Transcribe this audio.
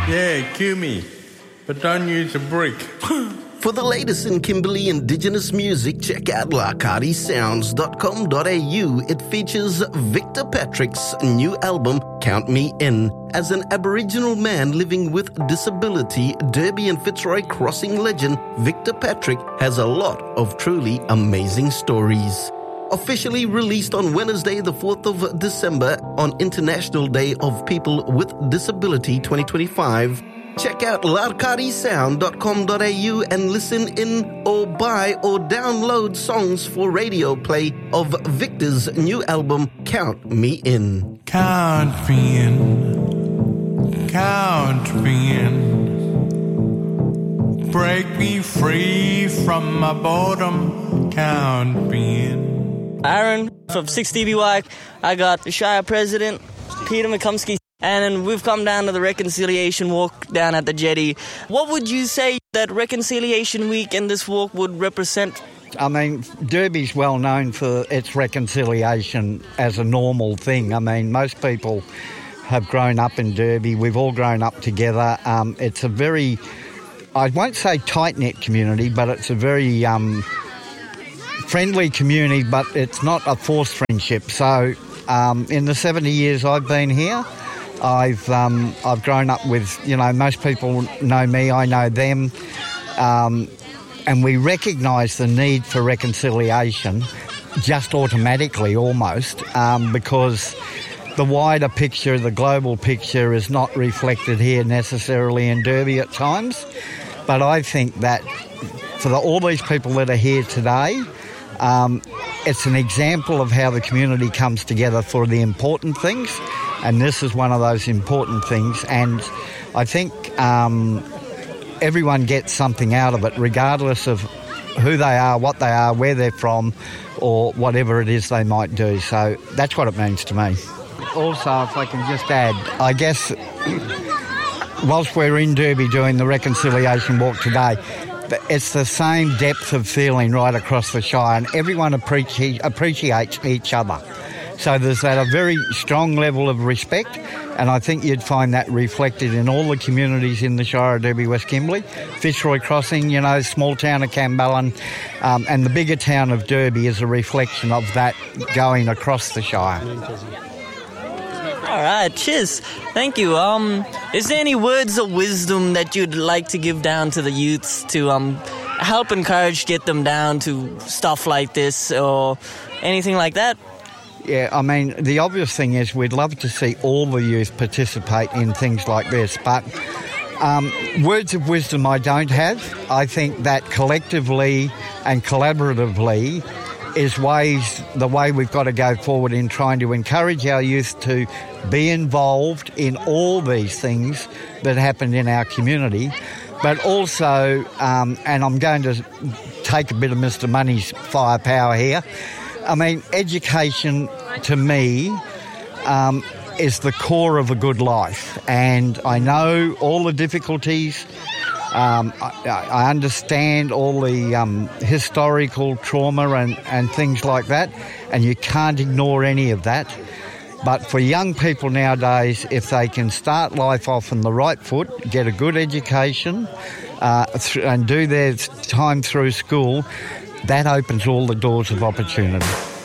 Yeah, cue me. But don't use a brick. For the latest in Kimberley Indigenous music, check out larkadisounds.com.au. It features Victor Patrick's new album, Count Me In. As an Aboriginal man living with disability, Derby and Fitzroy Crossing legend, Victor Patrick has a lot of truly amazing stories. Officially released on Wednesday, the 4th of December, on International Day of People with Disability 2025. Check out larkadisound.com.au and listen in or buy or download songs for radio play of Victor's new album, Count Me In. Count me in. Count me in. Break me free from my boredom. Count me in. Aaron from 6DBY. I got the Shire President, Peter McCumsky. And we've come down to the Reconciliation Walk down at the jetty. What would you say that Reconciliation Week and this walk would represent? I mean, Derby's well known for its reconciliation as a normal thing. I mean, most people have grown up in Derby. We've all grown up together. It's a very, I won't say tight-knit community, but it's a very friendly community, but it's not a forced friendship. So in the 70 years I've been here, I've grown up with, most people know me, I know them, and we recognise the need for reconciliation just automatically almost, because the wider picture, the global picture is not reflected here necessarily in Derby at times. But I think that for all these people that are here today, it's an example of how the community comes together for the important things. And this is one of those important things. And I think everyone gets something out of it, regardless of who they are, what they are, where they're from, or whatever it is they might do. So that's what it means to me. Also, if I can just add, I guess, whilst we're in Derby doing the Reconciliation Walk today, it's the same depth of feeling right across the Shire, and everyone appreciates each other. So there's a very strong level of respect, and I think you'd find that reflected in all the communities in the Shire of Derby West Kimberley. Fitzroy Crossing, small town of Camballen, and the bigger town of Derby is a reflection of that going across the Shire. All right, cheers. Thank you. Is there any words of wisdom that you'd like to give down to the youths to help encourage, get them down to stuff like this or anything like that? Yeah, I mean, the obvious thing is we'd love to see all the youth participate in things like this, but words of wisdom I don't have. I think that collectively and collaboratively is the way we've got to go forward in trying to encourage our youth to be involved in all these things that happen in our community. But also, and I'm going to take a bit of Mr. Money's firepower here, I mean, education to me is the core of a good life. And I know all the difficulties. I understand all the historical trauma and things like that, and you can't ignore any of that. But for young people nowadays, if they can start life off on the right foot, get a good education, and do their time through school, that opens all the doors of opportunity.